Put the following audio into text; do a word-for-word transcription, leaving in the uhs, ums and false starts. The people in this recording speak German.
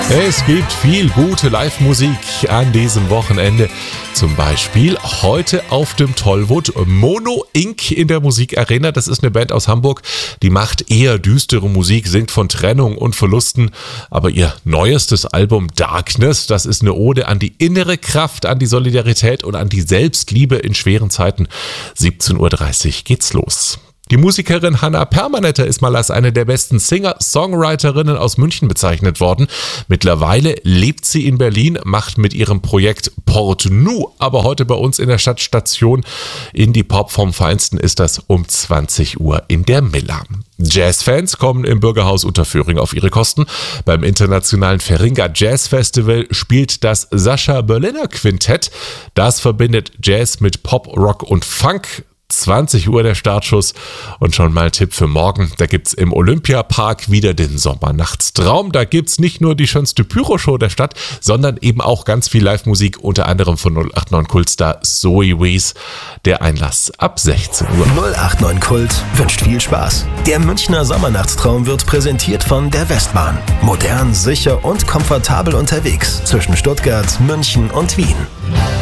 Es gibt viel gute Live-Musik an diesem Wochenende. Zum Beispiel heute auf dem Tollwood Mono Inc in der Musikarena. Das ist eine Band aus Hamburg, die macht eher düstere Musik, singt von Trennung und Verlusten. Aber ihr neuestes Album Darkness, das ist eine Ode an die innere Kraft, an die Solidarität und an die Selbstliebe in schweren Zeiten. siebzehn Uhr dreißig geht's los. Die Musikerin Hannah Permanetter ist mal als eine der besten Singer-Songwriterinnen aus München bezeichnet worden. Mittlerweile lebt sie in Berlin, macht mit ihrem Projekt Port Nou, aber heute bei uns in der Stadtstation Indie-Pop vom Feinsten ist das um zwanzig Uhr in der Miller. Jazzfans kommen im Bürgerhaus Unterföhring auf ihre Kosten. Beim internationalen Feringa Jazz Festival spielt das Sascha Berliner Quintett. Das verbindet Jazz mit Pop, Rock und Funk. zwanzig Uhr der Startschuss und schon mal ein Tipp für morgen. Da gibt's im Olympiapark wieder den Sommernachtstraum. Da gibt's nicht nur die schönste Pyro-Show der Stadt, sondern eben auch ganz viel Live-Musik, unter anderem von null acht neun Kultstar Zoe Wees. Der Einlass ab sechzehn Uhr. null acht neun Kult wünscht viel Spaß. Der Münchner Sommernachtstraum wird präsentiert von der Westbahn. Modern, sicher und komfortabel unterwegs zwischen Stuttgart, München und Wien.